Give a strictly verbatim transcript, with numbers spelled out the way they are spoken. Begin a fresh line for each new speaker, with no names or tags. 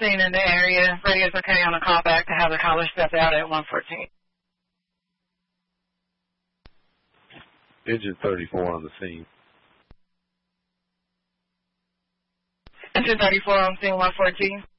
scene in the area. Radio's okay on a call back to have the caller step out at one fourteen.
Engine thirty-four on the scene.
Engine thirty-four on scene one fourteen.